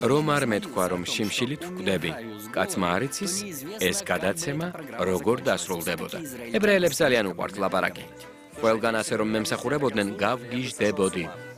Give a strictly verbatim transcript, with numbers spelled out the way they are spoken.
რომ არ მეთქვა, რომ შიმშილით ვკვდები, კაცმა არ იცის, ეს გადაცემა როგორ დასრულდებოდა. ებრაელებს ძალიან უყვართ ლაპარაკი. ყველგან ასე რომ მემსახურებოდნენ, გავგიჟდებოდი.